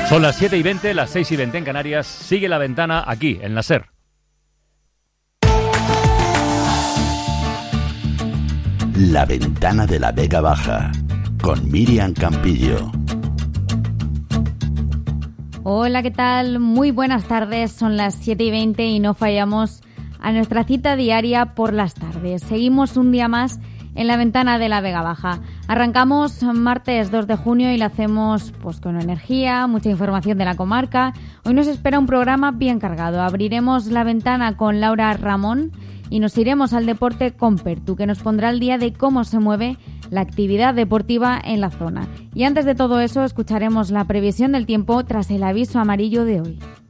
Son las 7:20, las 6:20 en Canarias. Sigue La Ventana aquí, en la SER. La Ventana de la Vega Baja, con Miriam Campillo. Hola, ¿qué tal? Muy buenas tardes, son las 7:20 y no fallamos a nuestra cita diaria por las tardes. Seguimos un día más en La Ventana de la Vega Baja. Arrancamos martes 2 de junio y lo hacemos con energía, mucha información de la comarca. Hoy nos espera un programa bien cargado. Abriremos la ventana con Laura Ramón y nos iremos al deporte con Pertu, que nos pondrá al día de cómo se mueve la actividad deportiva en la zona. Y antes de todo eso, escucharemos la previsión del tiempo tras el aviso amarillo de hoy.